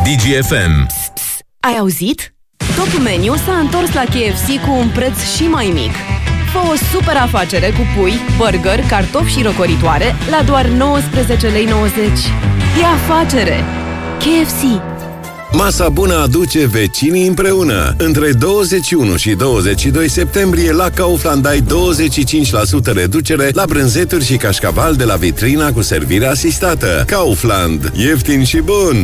DGFM. Ai auzit? Top Menu s-a întors la KFC cu un preț și mai mic. Fă o super afacere cu pui, burger, cartofi și răcoritoare la doar 19,90 lei. E afacere! KFC. Masa bună aduce vecinii împreună. Între 21 și 22 septembrie la Kaufland ai 25% reducere la brânzeturi și cașcaval de la vitrina cu servire asistată. Kaufland. Ieftin și bun!